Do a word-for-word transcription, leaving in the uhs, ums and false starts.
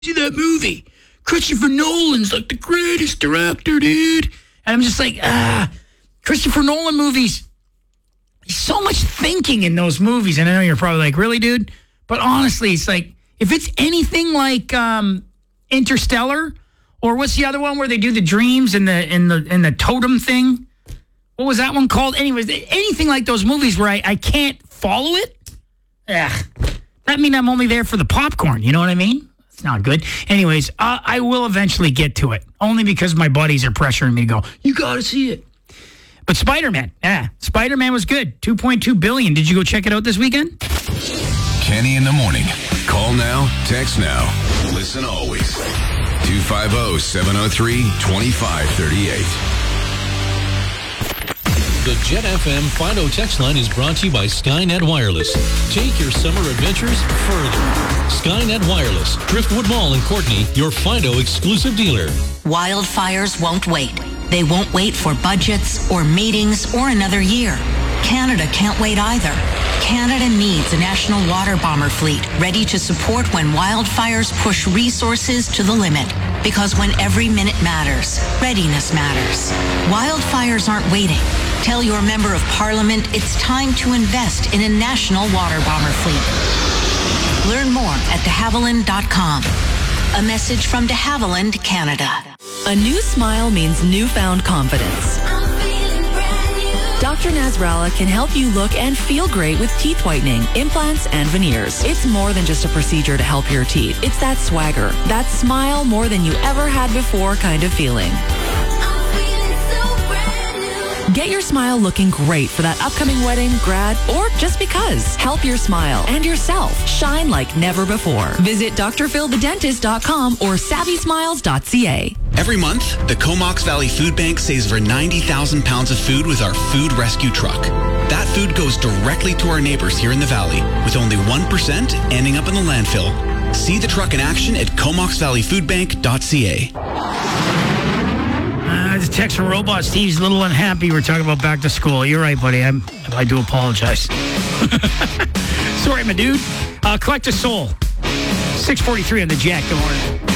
see that movie? Christopher Nolan's like the greatest director, dude. And I'm just like, ah, Christopher Nolan movies. There's so much thinking in those movies. And I know you're probably like, really, dude? But honestly, it's like, if it's anything like um, Interstellar, or what's the other one where they do the dreams and the in the in the totem thing? What was that one called? Anyways, anything like those movies where I, I can't follow it, ugh, that means I'm only there for the popcorn. You know what I mean? It's not good. Anyways, uh, I will eventually get to it, only because my buddies are pressuring me to go, you got to see it. But Spider-Man, yeah, Spider-Man was good. two point two billion dollars. Did you go check it out this weekend? Kenny in the morning. Call now, text now, listen always. two five zero, seven zero three, two five three eight. The Jet F M Fido text line is brought to you by Skynet Wireless. Take your summer adventures further. Skynet Wireless, Driftwood Mall in Courtney, your Fido exclusive dealer. Wildfires won't wait. They won't wait for budgets or meetings or another year. Canada can't wait either. Canada needs a national water bomber fleet ready to support when wildfires push resources to the limit. Because when every minute matters, readiness matters. Wildfires aren't waiting. Tell your member of parliament it's time to invest in a national water bomber fleet. Learn more at de havilland dot com. A message from De Havilland, Canada. A new smile means newfound confidence. Doctor Nasrallah can help you look and feel great with teeth whitening, implants, and veneers. It's more than just a procedure to help your teeth. It's that swagger, that smile more than you ever had before kind of feeling. Get your smile looking great for that upcoming wedding, grad, or just because. Help your smile and yourself shine like never before. Visit d r phil the dentist dot com or savvy smiles dot c a. Every month, the Comox Valley Food Bank saves over ninety thousand pounds of food with our food rescue truck. That food goes directly to our neighbors here in the valley, with only one percent ending up in the landfill. See the truck in action at comox valley food bank dot c a. Uh, the text from Robot Steve's a little unhappy. We're talking about back to school. You're right, buddy. I'm, I do apologize. Sorry, my dude. Uh, Collect a Soul. six forty-three on the Jack. Good morning.